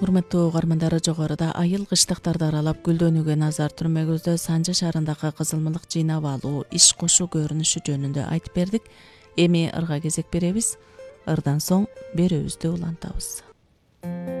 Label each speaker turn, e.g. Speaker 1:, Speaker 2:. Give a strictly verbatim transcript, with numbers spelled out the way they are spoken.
Speaker 1: урматтуу угармандар, жогоруда айыл кыштыктарды аралап гүлдөнүүгө назар түрмөгүздө Санжы шаарындагы кызылмылык жыйнап алуу, иш кошуу көрүнүшү жөнүндө айтып бердик. Эми ырга кезек беребиз. Ырдан соң берүүбүздү улантабыз.